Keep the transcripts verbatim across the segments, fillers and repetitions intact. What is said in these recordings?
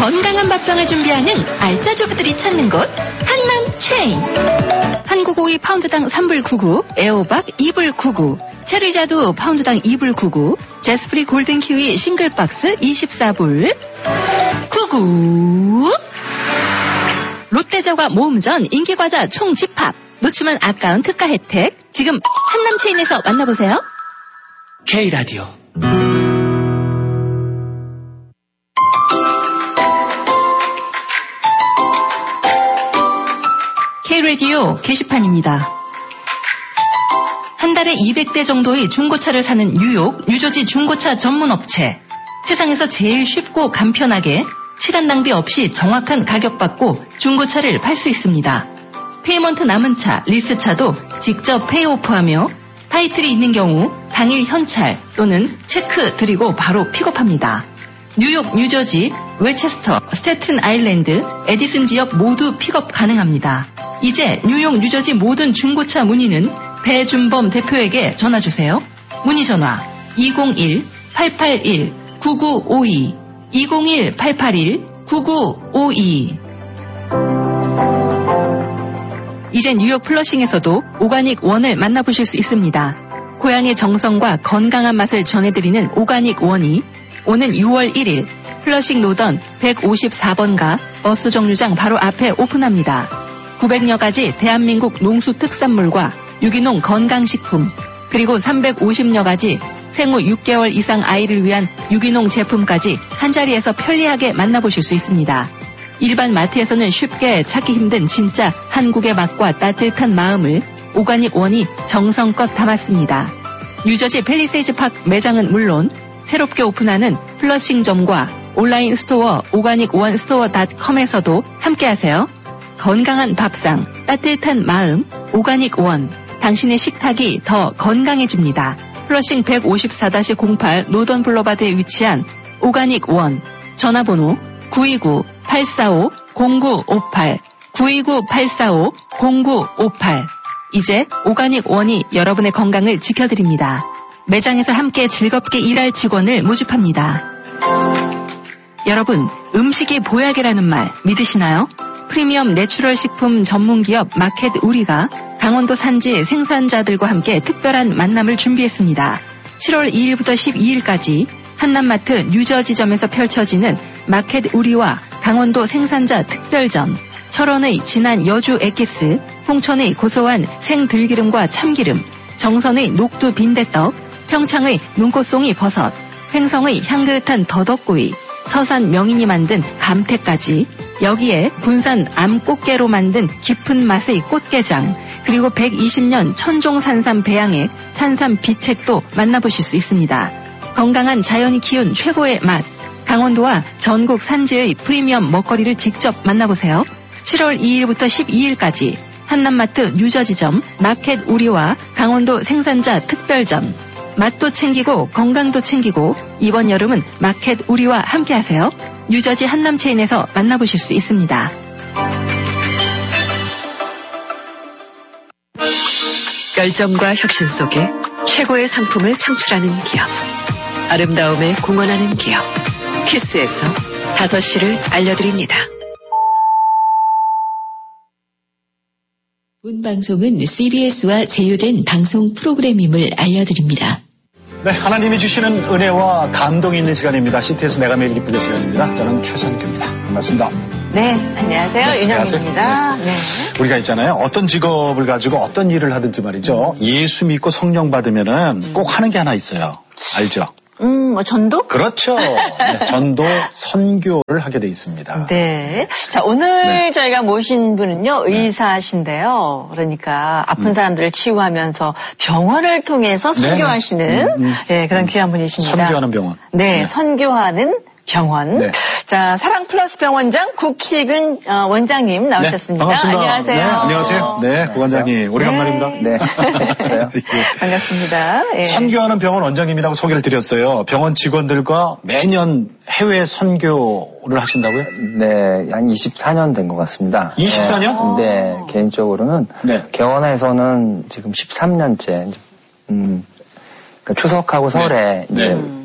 건강한 밥상을 준비하는 알짜 주부들이 찾는 곳 한남 체인. 한국오이 파운드당 삼 불 구구, 애호박 이 불 구구, 체리자두 파운드당 이 불 구구, 제스프리 골든 키위 싱글 박스 이십사 불 구구. 롯데저과 모음전 인기과자 총 집합. 놓치면 아까운 특가 혜택. 지금 한남 체인에서 만나보세요. K라디오 K라디오 게시판입니다. 한 달에 이백 대 정도의 중고차를 사는 뉴욕 뉴저지 중고차 전문업체. 세상에서 제일 쉽고 간편하게 시간 낭비 없이 정확한 가격 받고 중고차를 팔 수 있습니다. 페이먼트 남은 차, 리스차도 직접 페이오프하며 타이틀이 있는 경우 당일 현찰 또는 체크 드리고 바로 픽업합니다. 뉴욕, 뉴저지, 웨체스터, 스태튼 아일랜드, 에디슨 지역 모두 픽업 가능합니다. 이제 뉴욕, 뉴저지 모든 중고차 문의는 배준범 대표에게 전화주세요. 문의 전화 이공일 팔팔일 구구오이 이공일 팔팔일 구구오이. 이제 뉴욕 플러싱에서도 오가닉 원을 만나보실 수 있습니다. 고향의 정성과 건강한 맛을 전해드리는 오가닉 원이 오는 유월 일일 플러싱 노던 백오십사 번가 버스 정류장 바로 앞에 오픈합니다. 구백여 가지 대한민국 농수 특산물과 유기농 건강식품, 그리고 삼백오십여 가지 생후 육 개월 이상 아이를 위한 유기농 제품까지 한자리에서 편리하게 만나보실 수 있습니다. 일반 마트에서는 쉽게 찾기 힘든 진짜 한국의 맛과 따뜻한 마음을 오가닉 원이 정성껏 담았습니다. 뉴저지 팰리세이즈 파크 매장은 물론 새롭게 오픈하는 플러싱점과 온라인 스토어 오가닉 원 스토어 닷컴에서도 함께하세요. 건강한 밥상, 따뜻한 마음, 오가닉 원. 당신의 식탁이 더 건강해집니다. 플러싱 백오십사 공팔 노던 블러바드에 위치한 오가닉 원. 전화번호 구이구 팔사오 공구오팔 구이구 팔사오 공구오팔. 이제 오가닉 원이 여러분의 건강을 지켜드립니다. 매장에서 함께 즐겁게 일할 직원을 모집합니다. 여러분, 음식이 보약이라는 말 믿으시나요? 프리미엄 내추럴 식품 전문기업 마켓 우리가 강원도 산지 생산자들과 함께 특별한 만남을 준비했습니다. 칠월 이일부터 십이일까지 한남마트 뉴저지점에서 펼쳐지는 마켓 우리와 강원도 생산자 특별전. 철원의 진한 여주 엑기스, 홍천의 고소한 생들기름과 참기름, 정선의 녹두 빈대떡, 평창의 눈꽃송이 버섯, 횡성의 향긋한 더덕구이, 서산 명인이 만든 감태까지, 여기에 군산 암꽃게로 만든 깊은 맛의 꽃게장, 그리고 백이십 년 천종 산삼 배양액, 산삼 비책도 만나보실 수 있습니다. 건강한 자연이 키운 최고의 맛, 강원도와 전국 산지의 프리미엄 먹거리를 직접 만나보세요. 칠월 이일부터 십이일까지 한남마트 뉴저지점 마켓 우리와 강원도 생산자 특별전. 맛도 챙기고 건강도 챙기고 이번 여름은 마켓 우리와 함께하세요. 뉴저지 한남체인에서 만나보실 수 있습니다. 열정과 혁신 속에 최고의 상품을 창출하는 기업. 아름다움에 공헌하는 기업. 키스에서 다섯 시를 알려드립니다. 본 방송은 씨비에스와 제휴된 방송 프로그램임을 알려드립니다. 네, 하나님이 주시는 은혜와 감동이 있는 시간입니다. 시티에서 내가 매일 기쁘게 시간입니다. 저는 최선규입니다. 반갑습니다. 네, 안녕하세요. 네, 윤영입니다. 네. 네. 우리가 있잖아요. 어떤 직업을 가지고 어떤 일을 하든지 말이죠. 예수 믿고 성령 받으면은 음. 꼭 하는 게 하나 있어요. 알죠? 음, 뭐 전도? 그렇죠. 네, 전도 선교를 하게 돼 있습니다. 네. 자, 오늘 네. 저희가 모신 분은요, 의사신데요. 그러니까 아픈 음. 사람들을 치유하면서 병원을 통해서 선교하시는 네, 음, 음. 네, 그런 귀한 분이십니다. 선교하는 병원. 네, 네. 선교하는 병원. 네. 자, 사랑 플러스 병원장 국희근 어, 원장님 나오셨습니다. 네, 반갑습니다. 안녕하세요. 네, 안녕하세요. 네, 구 원장님. 오래간만입니다. 네. 반갑습니다. 네. 반갑습니다. 네. 선교하는 병원 원장님이라고 소개를 드렸어요. 병원 직원들과 매년 해외 선교를 하신다고요? 네, 한 이십사 년 된 것 같습니다. 이십사 년? 네, 네 개인적으로는 네. 개원에서는 지금 십삼 년째 음, 그러니까 추석하고 설에 네. 이제 네.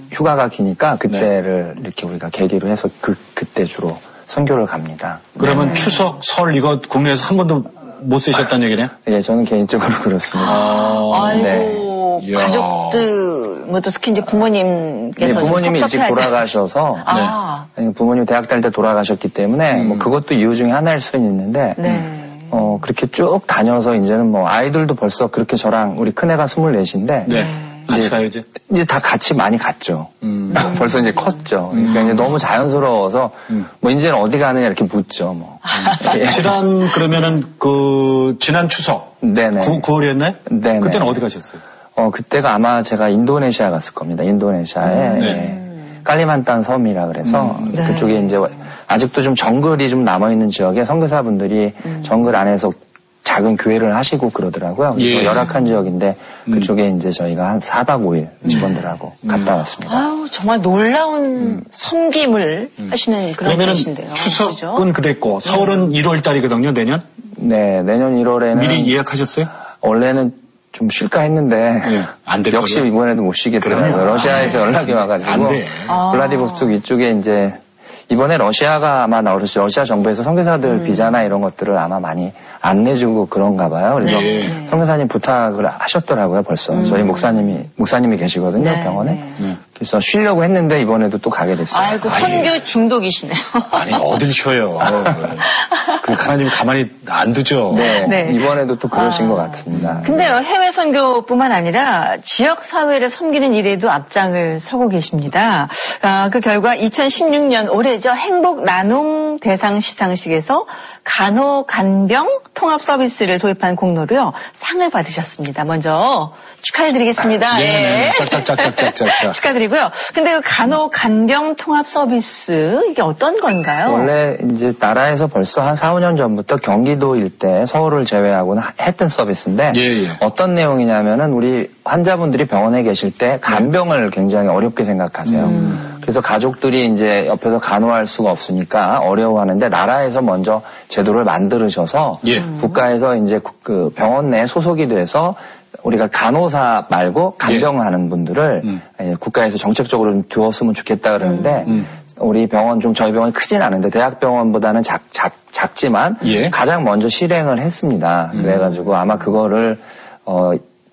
휴가가 기니까 그때를 네. 이렇게 우리가 계기로 해서 그, 그때 주로 선교를 갑니다. 그러면 네. 추석, 설 이거 국내에서 한 번도 못 쓰셨다는 얘기네요? 예, 저는 개인적으로 그렇습니다. 아, 아이고, 네. 가족들, 뭐 또 특히 이제 부모님께서. 네, 부모님이 일찍 돌아가셔서. 아. 네. 부모님 대학 다닐 때 돌아가셨기 때문에, 음. 뭐 그것도 이유 중에 하나일 수는 있는데, 네. 어, 그렇게 쭉 다녀서 이제는 뭐 아이들도 벌써 그렇게 저랑 우리 큰애가 스물넷인데, 네. 같이 가야지. 이제 다 같이 많이 갔죠. 음. 벌써 이제 컸죠. 그러니까 이제 너무 자연스러워서 음. 뭐 이제는 어디 가느냐 이렇게 묻죠. 뭐. 음. 지난 그러면은 그 지난 추석 네네. 구월이었나요? 네네. 그때는 어디 가셨어요? 어 그때가 아마 제가 인도네시아 갔을 겁니다. 인도네시아에 음. 네. 예. 깔리만탄 섬이라 그래서 음. 네. 그쪽에 이제 아직도 좀 정글이 좀 남아 있는 지역에 선교사분들이 음. 정글 안에서 작은 교회를 하시고 그러더라고요. 예. 열악한 지역인데 음. 그쪽에 이제 저희가 한 사 박 오 일 직원들하고 음. 갔다 왔습니다. 아유, 정말 놀라운 음. 섬김을 음. 하시는 그런 분이신데요. 추석은 그렇죠? 그랬고 설은 음. 일월 달이거든요, 내년? 네, 내년 일월에는 미리 예약하셨어요? 원래는 좀 쉴까 했는데 네. 안 될 역시 거예요? 이번에도 못 쉬겠더라고요. 러시아에서 연락이 와가지고 안 돼. 아. 블라디보스토크 이쪽에 이제 이번에 러시아가 아마 나오셨죠. 러시아 정부에서 선교사들 음. 비자나 이런 것들을 아마 많이 안 내주고 그런가 봐요. 그래서 네. 선교사님 부탁을 하셨더라고요, 벌써. 음. 저희 목사님이, 목사님이 계시거든요, 네. 병원에. 네. 그래서 쉬려고 했는데 이번에도 또 가게 됐어요. 아이고, 선교 아예. 중독이시네요. 아니, 어딜 쉬어요. 그 하나님 가만히 안 두죠. 네. 네. 이번에도 또 그러신 아. 것 같습니다. 근데요, 해외 선교뿐만 아니라 지역 사회를 섬기는 일에도 앞장을 서고 계십니다. 아, 그 결과 이천십육 년 올해죠. 행복 나눔 대상 시상식에서 간호 간병 통합 서비스를 도입한 공로로요. 상을 받으셨습니다. 먼저 축하해드리겠습니다. 네, 네. 짝짝짝짝짝짝. 축하드리고요. 근데 그 간호 간병 통합 서비스 이게 어떤 건가요? 원래 이제 나라에서 벌써 한 사, 오 년 전부터 경기도 일대 서울을 제외하고는 했던 서비스인데 예, 예. 어떤 내용이냐면은 우리 환자분들이 병원에 계실 때 간병을 굉장히 어렵게 생각하세요. 음. 그래서 가족들이 이제 옆에서 간호할 수가 없으니까 어려워하는데 나라에서 먼저 제도를 만들으셔서 예. 국가에서 이제 그 병원 내에 소속이 돼서 우리가 간호사 말고 간병하는 예. 분들을 음. 국가에서 정책적으로 좀 두었으면 좋겠다 그러는데 음. 우리 병원 좀 저희 병원이 크진 않은데 대학병원보다는 작, 작, 작지만 예. 가장 먼저 실행을 했습니다. 음. 그래가지고 아마 그거를 어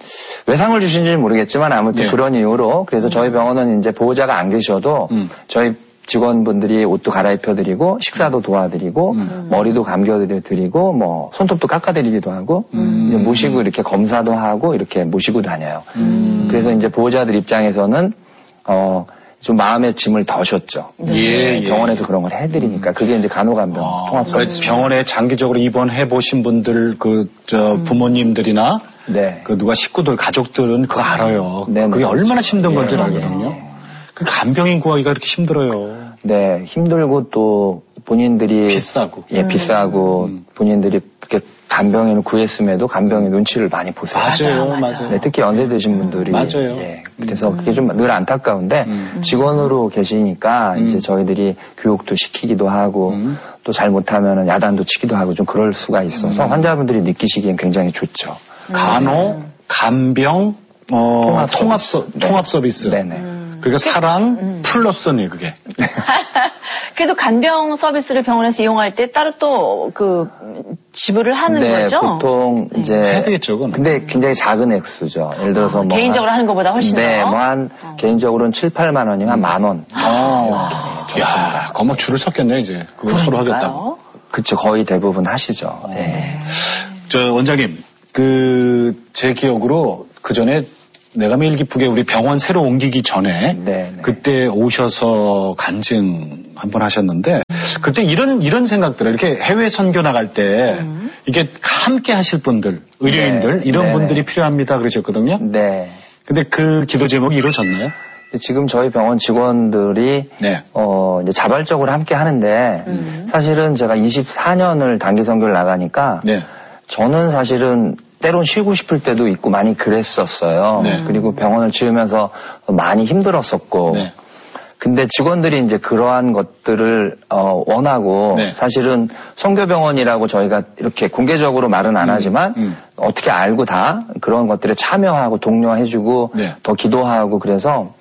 외상을 주신지는 모르겠지만 아무튼 예. 그런 이유로 그래서 저희 병원은 이제 보호자가 안 계셔도 음. 저희 직원분들이 옷도 갈아입혀드리고 식사도 도와드리고 음. 머리도 감겨드리고 뭐 손톱도 깎아드리기도 하고 음. 이제 모시고 이렇게 검사도 하고 이렇게 모시고 다녀요. 음. 그래서 이제 보호자들 입장에서는 어 좀 마음의 짐을 덜셨죠. 예, 예. 병원에서 그런 걸 해드리니까 그게 이제 간호간병 아, 통합 서비스. 병원에 장기적으로 입원해 보신 분들 그 저 부모님들이나 네. 그 누가 식구들 가족들은 그거 알아요. 네, 그게 네, 얼마나 그렇죠. 힘든 예, 건지 예, 알거든요. 예. 그 간병인 구하기가 그렇게 힘들어요. 네, 힘들고 또 본인들이 비싸고 예, 비싸고 음. 본인들이 그렇게 간병인을 구했음에도 간병인 눈치를 많이 보세요. 맞아요, 맞아요. 맞아요. 네, 특히 연세 드신 분들이 맞아요. 예, 그래서 음. 그게 좀 늘 안타까운데 음. 직원으로 계시니까 음. 이제 저희들이 교육도 시키기도 하고 음. 또 잘못하면 야단도 치기도 하고 좀 그럴 수가 있어서 음. 환자분들이 느끼시기엔 굉장히 좋죠. 간호, 간병, 어, 통합, 통합, 서, 네. 통합 서비스. 네네. 음. 그러니까 사랑 음. 플러스네 그게. 그래도 간병 서비스를 병원에서 이용할 때 따로 또 그 지불을 하는 네, 거죠? 보통 이제 해야 되겠죠, 그건. 근데 굉장히 작은 액수죠. 예를 들어서 아, 뭐 개인적으로 한, 하는 것보다 훨씬 네, 더. 뭐 한 어. 개인적으로는 칠, 팔만 원이면 한 만 원. 아, 네, 야, 거막 줄을 섰겠네 이제. 그거 서로 하겠다고. 그렇죠. 거의 대부분 하시죠. 네. 네. 저 원장님, 그 제 기억으로 그 전에 내가 매일 기쁘게 우리 병원 새로 옮기기 전에 네, 네. 그때 오셔서 간증 한번 하셨는데 그때 이런 이런 생각들 이렇게 해외 선교 나갈 때 음. 이게 함께 하실 분들 의료인들 네, 이런 네, 분들이 네. 필요합니다 그러셨거든요. 네. 근데 그 기도 제목이 이루어졌나요? 지금 저희 병원 직원들이 네. 어 이제 자발적으로 함께 하는데 음. 사실은 제가 이십사 년을 단기 선교를 나가니까 네. 저는 사실은 때론 쉬고 싶을 때도 있고 많이 그랬었어요. 네. 그리고 병원을 지으면서 많이 힘들었었고. 네. 근데 직원들이 이제 그러한 것들을 어, 원하고 네. 사실은 선교병원이라고 저희가 이렇게 공개적으로 말은 안 음, 하지만 음. 어떻게 알고 다 그런 것들에 참여하고 독려해주고 네. 더 기도하고 그래서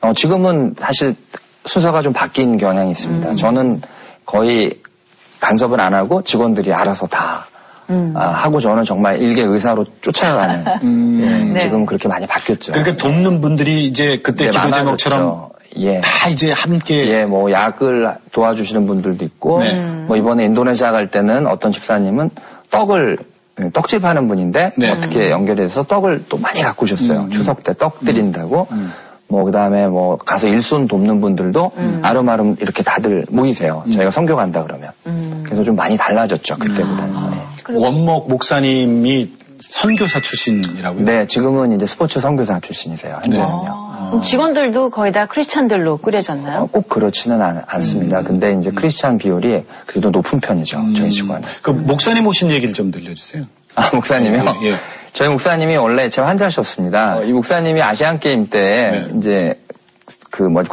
어, 지금은 사실 순서가 좀 바뀐 경향이 있습니다. 음. 저는 거의 간섭을 안 하고 직원들이 알아서 다 음. 아, 하고 저는 정말 일개 의사로 쫓아가는 음. 예, 네. 지금 그렇게 많이 바뀌었죠. 그러니까 돕는 분들이 이제 그때 네, 기도 제목처럼 예. 다 이제 함께 예, 뭐 약을 도와주시는 분들도 있고 네. 뭐 이번에 인도네시아 갈 때는 어떤 집사님은 떡을 떡집 하는 분인데 네. 어떻게 연결해서 떡을 또 많이 갖고 오셨어요. 음. 추석 때 떡 드린다고. 음. 뭐 그다음에 뭐 가서 일손 돕는 분들도 음. 아름아름 이렇게 다들 모이세요. 음. 저희가 선교 간다 그러면. 음. 그래서 좀 많이 달라졌죠. 그때보다는. 아. 네. 원목 목사님이 선교사 출신이라고요? 네, 지금은 이제 스포츠 선교사 출신이세요. 현재는요. 아. 그럼 직원들도 거의 다 크리스찬들로 꾸려졌나요? 어, 꼭 그렇지는 않, 않습니다. 음. 근데 이제 크리스찬 비율이 그래도 높은 편이죠. 음. 저희 직원은. 그 목사님 오신 얘기를 좀 들려주세요. 아, 목사님이요? 예, 예. 저희 목사님이 원래 제 환자셨습니다. 어. 이 목사님이 아시안 게임 때 네. 이제 그 뭐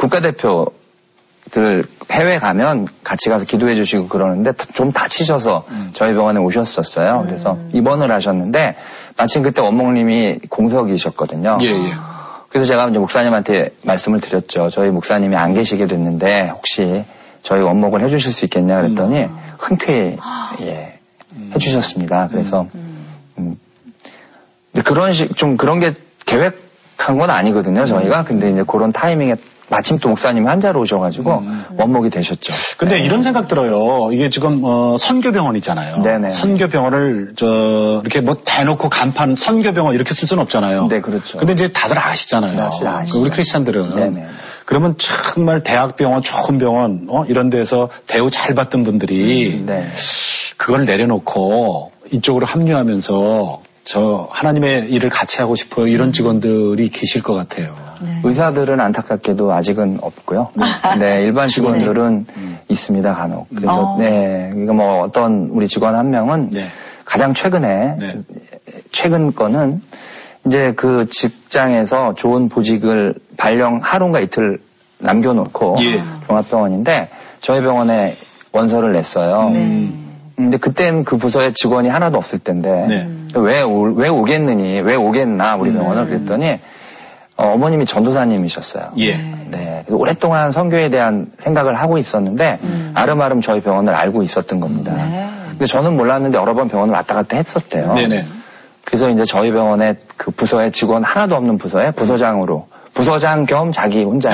국가대표들 해외 가면 같이 가서 기도해 주시고 그러는데 좀 다치셔서 음. 저희 병원에 오셨었어요. 음. 그래서 입원을 하셨는데 마침 그때 원목님이 공석이셨거든요. 예, 예. 그래서 제가 이제 목사님한테 말씀을 드렸죠. 저희 목사님이 안 계시게 됐는데 혹시 저희 원목을 해주실 수 있겠냐 그랬더니 음. 흔쾌히 예, 음. 해주셨습니다. 그래서 음. 음. 근데 그런 식 좀 그런 게 계획한 건 아니거든요. 저희가 근데 이제 그런 타이밍에 마침 또 목사님이 환자로 오셔가지고 음. 원목이 되셨죠. 근데 네. 이런 생각 들어요. 이게 지금 어, 선교병원이잖아요. 네네. 선교병원을 저 이렇게 뭐 대놓고 간판 선교병원 이렇게 쓸 수는 없잖아요. 네, 그렇죠. 근데 이제 다들 아시잖아요. 네, 아시죠. 우리 크리스찬들은. 네네. 그러면 정말 대학병원, 좋은 병원 어? 이런 데서 대우 잘 받던 분들이 음, 네. 그걸 내려놓고 이쪽으로 합류하면서 저 하나님의 일을 같이 하고 싶어요. 이런 직원들이 계실 것 같아요. 네. 의사들은 안타깝게도 아직은 없고요. 네, 일반 직원들은 음. 있습니다, 간혹. 그래서, 어. 네, 그러니까 뭐 어떤 우리 직원 한 명은 네. 가장 최근에, 네. 최근 거는 이제 그 직장에서 좋은 보직을 발령 하루인가 이틀 남겨놓고 예. 종합병원인데 저희 병원에 원서를 냈어요. 음. 근데 그땐 그 부서에 직원이 하나도 없을 텐데 네. 왜, 오, 왜 오겠느니 왜 오겠나 우리 병원을 음. 그랬더니 어, 어머님이 전도사님이셨어요. 예. 네. 오랫동안 선교에 대한 생각을 하고 있었는데 음. 아름아름 저희 병원을 알고 있었던 겁니다. 네. 근데 저는 몰랐는데 여러 번 병원을 왔다 갔다 했었대요. 네네. 그래서 이제 저희 병원에 그 부서에 직원 하나도 없는 부서에 부서장으로 부서장 겸 자기 혼자예요.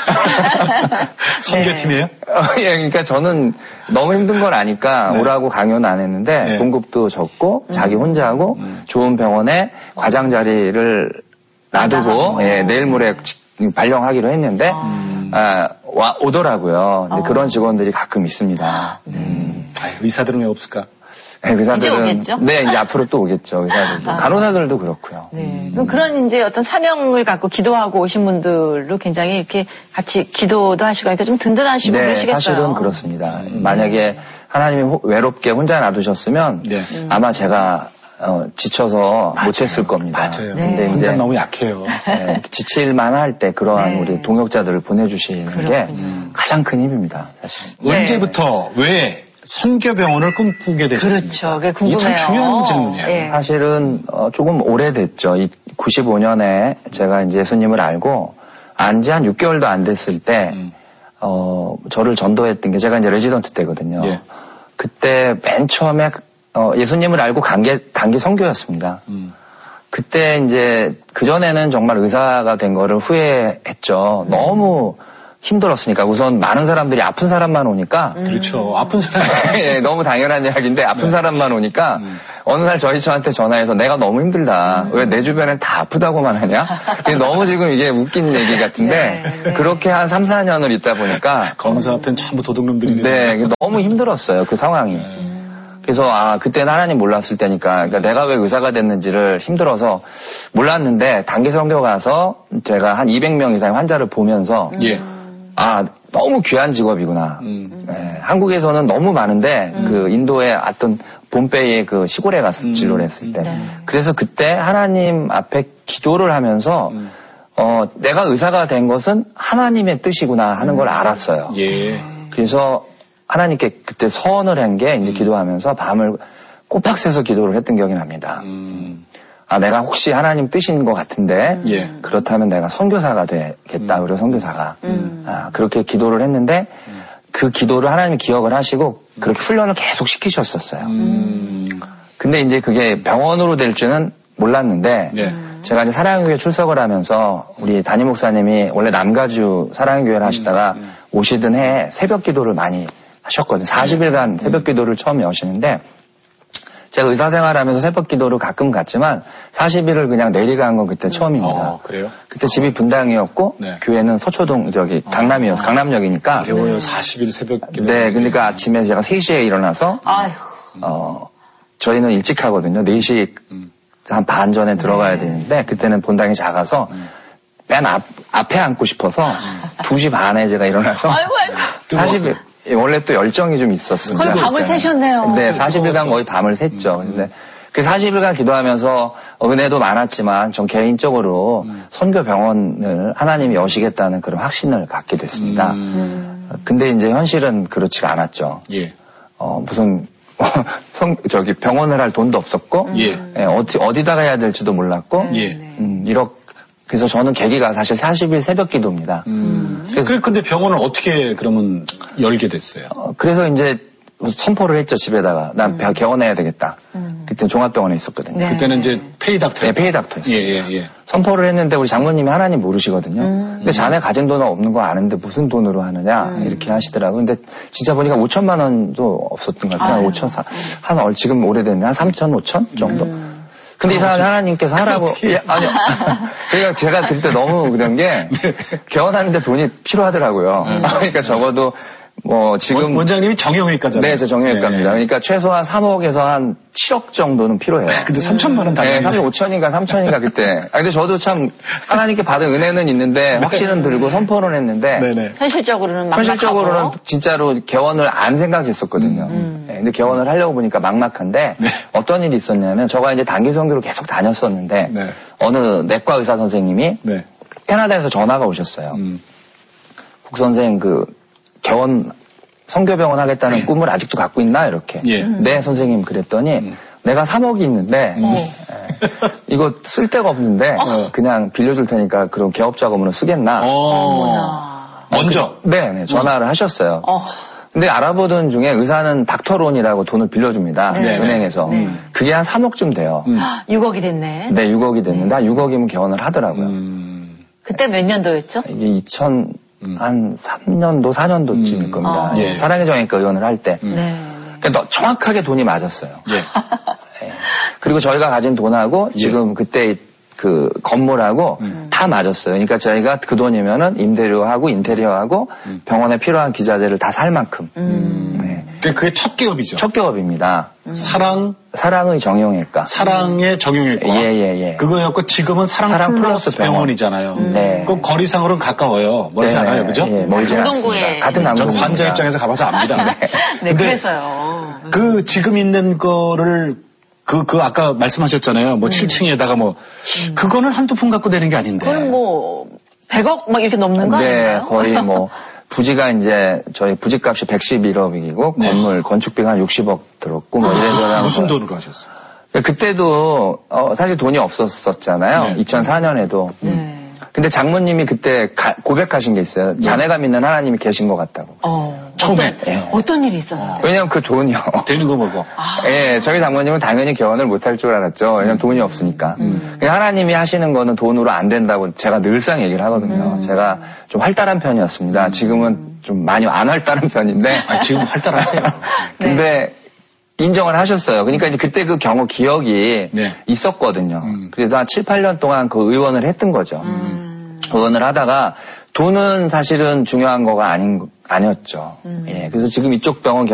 선교팀이에요? 어, 예, 그러니까 저는 너무 힘든 걸 아니까 네. 오라고 강요는 안 했는데 네. 봉급도 적고 음. 자기 혼자 하고 음. 좋은 병원에 과장 자리를 놔두고 예, 내일 모레 발령하기로 했는데 음. 아, 와, 오더라고요. 근데 어. 그런 직원들이 가끔 있습니다. 음. 아유, 의사들은 왜 없을까? 네, 의사들은 이제 오겠죠? 네, 이제 앞으로 또 오겠죠. 의사들도. 아. 간호사들도 그렇고요. 네. 음. 그럼 그런 이제 어떤 사명을 갖고 기도하고 오신 분들로 굉장히 이렇게 같이 기도도 하시고 그러니까 좀 든든하시고 네, 그러시겠어요. 사실은 그렇습니다. 음. 만약에 하나님이 호, 외롭게 혼자 놔두셨으면 네. 음. 아마 제가 어, 지쳐서 맞아요. 못했을 겁니다. 맞아요. 네. 근데 혼자 너무 약해요. 네, 지칠만 할 때 그러한 네. 우리 동역자들을 보내주시는 그렇군요. 게 가장 큰 힘입니다. 사실. 네. 언제부터 왜 선교병원을 꿈꾸게 되셨습니까? 그렇죠. 그게 궁금해요. 이게 참 중요한 질문이에요. 네. 사실은 어, 조금 오래됐죠. 이 구십오 년에 제가 이제 예수님을 알고 안지 한 육 개월도 안 됐을 때 음. 어, 저를 전도했던 게 제가 이제 레지던트 때거든요. 예. 그때 맨 처음에 어, 예수님을 알고 간게 단기 선교였습니다. 음. 그때 이제 그전에는 정말 의사가 된 거를 후회했죠. 음. 너무 힘들었으니까 우선 많은 사람들이 아픈 사람만 오니까 음. 그렇죠. 아픈 사람 예, 너무 당연한 이야기인데 아픈 네. 사람만 오니까 음. 어느 날 저희 저한테 전화해서 내가 너무 힘들다. 음. 왜 내 주변엔 다 아프다고만 하냐? 너무 지금 이게 웃긴 얘기 같은데 네, 네. 그렇게 한 삼, 사 년을 있다 보니까 검사 앞엔 전부 도둑놈들이네. 네, 너무 힘들었어요. 그 상황이. 네. 그래서 아 그때는 하나님 몰랐을 때니까 그러니까 내가 왜 의사가 됐는지를 힘들어서 몰랐는데 단기 선교 가서 제가 한 이백 명 이상의 환자를 보면서 예. 아 너무 귀한 직업이구나. 음. 네, 한국에서는 너무 많은데 음. 그 인도의 어떤 봄베이의 그 시골에 가서 진료를 했을 때 네. 그래서 그때 하나님 앞에 기도를 하면서 음. 어 내가 의사가 된 것은 하나님의 뜻이구나 하는 걸 알았어요. 예. 그래서 하나님께 그때 서원을 한 게 이제 음. 기도하면서 밤을 꼬박 새서 기도를 했던 기억이 납니다. 음. 아, 내가 혹시 하나님 뜻인 것 같은데, 예. 그렇다면 내가 선교사가 되겠다. 음. 그리고 선교사가. 음. 아, 그렇게 기도를 했는데, 음. 그 기도를 하나님이 기억을 하시고, 그렇게 훈련을 계속 시키셨었어요. 음. 근데 이제 그게 병원으로 될 줄은 몰랐는데, 네. 제가 이제 사랑교회 출석을 하면서, 우리 담임 목사님이 원래 남가주 사랑교회를 하시다가, 음. 오시던 해에 새벽 기도를 많이 하셨거든요. 사십 일간 새벽 기도를 처음 여시는데, 제가 의사생활하면서 새벽 기도를 가끔 갔지만 사십 일을 그냥 내리간 건 그때 처음입니다. 어, 그래요? 그때 집이 분당이었고 네. 교회는 서초동 저기 강남이었어. 어. 강남역이니까. 어려워요. 사십 일 새벽 기도. 네, 그러니까 아침에 제가 세 시에 일어나서 아휴. 어 저희는 일찍 하거든요. 네 시 음. 한 반 전에 들어가야 네. 되는데 그때는 본당이 작아서 음. 맨 앞, 앞에 앉고 싶어서 음. 두 시 반에 제가 일어나서 아이고 아이고. 사십 일 원래 또 열정이 좀 있었습니다. 거의 밤을 새셨네요. 네, 사십 일간 거의 밤을 샜죠. 음. 근데 그 사십 일간 기도하면서 은혜도 많았지만 전 개인적으로 음. 선교 병원을 하나님이 여시겠다는 그런 확신을 갖게 됐습니다. 음. 근데 이제 현실은 그렇지가 않았죠. 예. 어, 무슨 성, 저기 병원을 할 돈도 없었고, 예. 예, 어디 어디다가 해야 될지도 몰랐고, 예. 음, 이렇게. 그래서 저는 계기가 사실 사십 일 새벽 기도입니다. 음. 그래서 근데 병원을 어떻게 그러면 열게 됐어요? 어, 그래서 이제 선포를 했죠, 집에다가. 난 음. 개원해야 되겠다. 음. 그때 종합병원에 있었거든요. 네. 그때는 이제 페이닥터. 네, 페이닥터였어요. 예, 예, 예. 선포를 했는데 우리 장모님이 하나님 모르시거든요. 음. 근데 자네 가진 돈 없는 거 아는데 무슨 돈으로 하느냐 음. 이렇게 하시더라고요. 근데 진짜 보니까 오천만 원도 없었던 것 같아요. 오천, 한 얼 지금 오래됐네. 한 삼천, 오천 정도? 음. 근데 이상하게 하나님께서 하라고. 예, 아니요. 그러니까 제가 그때 너무 그런 게, 개원하는데 돈이 필요하더라고요. 음. 그러니까 적어도, 뭐, 지금. 원장님이 정형외과잖아요. 네, 저 정형외과입니다. 네. 그러니까 최소한 삼억에서 한 칠억 정도는 필요해요. 근데 삼천만 원 당연히. 네, 삼천 오천인가 삼천인가 그때. 아, 근데 저도 참, 하나님께 받은 은혜는 있는데, 네. 확신은 들고 선포는 했는데. 네네. 현실적으로는 막막하고. 현실적으로는 진짜로 개원을 안 생각했었거든요. 음. 네, 근데 개원을 하려고 보니까 막막한데, 네. 어떤 일이 있었냐면, 저가 이제 단기 선교를 계속 다녔었는데, 네. 어느 내과 의사 선생님이, 네. 캐나다에서 전화가 오셨어요. 음. 국 선생 그, 개원, 성교병원 하겠다는 네. 꿈을 아직도 갖고 있나? 이렇게. 예. 네, 선생님 그랬더니, 음. 내가 삼억이 있는데, 음. 에, 이거 쓸 데가 없는데, 어. 그냥 빌려줄 테니까 그런 개업 자금으로 쓰겠나? 어. 먼저? 그, 네, 네, 전화를 음. 하셨어요. 어. 근데 알아보던 중에 의사는 닥터론이라고 돈을 빌려줍니다. 네. 은행에서. 네. 그게 한 삼억쯤 돼요. 음. 육억이 됐네. 네, 육억이 됐는데, 한 육억이면 개원을 하더라고요. 음. 그때 몇 년도였죠? 이게 이천, 음. 한 삼 년도, 사 년도쯤일 음. 겁니다. 아. 예. 사랑의 정형외과 의원을 할 때. 음. 네. 그러니까 정확하게 돈이 맞았어요. 예. 네. 그리고 저희가 가진 돈하고 예. 지금 그때 그 건물하고 음. 다 맞았어요. 그러니까 저희가 그 돈이면은 임대료하고 인테리어하고 음. 병원에 필요한 기자재를 다 살 만큼. 음. 네. 근데 그게 첫 개업이죠. 첫 개업입니다. 음. 사랑 사랑의 정형외과. 사랑의 정형외과. 예예예. 예, 예. 그거였고 지금은 사랑, 사랑 플러스, 플러스 병원이잖아요. 음. 네. 그 거리상으로는 가까워요. 멀지 네네. 않아요, 그죠? 예, 멀지 않습니다. 같은 남동. 전 환자 입장에서 가봐서 압니다. 네, 네 그래서요. 그 지금 있는 거를 그, 그, 아까 말씀하셨잖아요. 뭐, 음. 칠 층에다가 뭐, 음. 그거는 한두 푼 갖고 되는 게 아닌데. 그건 뭐, 백억 막 이렇게 넘는 거 네, 아닌가요? 네, 거의 뭐, 부지가 이제, 저희 부지값이 백십일억이고, 네. 건물, 건축비가 한 육십억 들었고, 뭐, 아, 이래저래. 무슨 돈으로 하셨어요? 그때도, 어, 사실 돈이 없었었잖아요. 네. 이천사 년에도. 네. 근데 장모님이 그때 가, 고백하신 게 있어요. 네. 자네가 믿는 하나님이 계신 것 같다고. 어, 처음에. 어떤, 네. 어떤 일이 있었는데? 왜냐면 그 돈이요. 되는 거 보고. 아. 예, 저희 장모님은 당연히 개원을 못할 줄 알았죠. 왜냐면 음. 돈이 없으니까. 음. 하나님이 하시는 거는 돈으로 안 된다고 제가 늘상 얘기를 하거든요. 음. 제가 좀 활달한 편이었습니다. 음. 지금은 좀 많이 안 활달한 편인데. 아니, 지금 활달하세요. 근데 네. 인정을 하셨어요. 그러니까 이제 그때 그 경우 기억이 네. 있었거든요. 음. 그래서 한 칠, 팔 년 동안 그 의원을 했던 거죠. 음. 의원을 하다가 돈은 사실은 중요한 거가 아닌, 아니었죠. 음. 예. 그래서 지금 이쪽 병원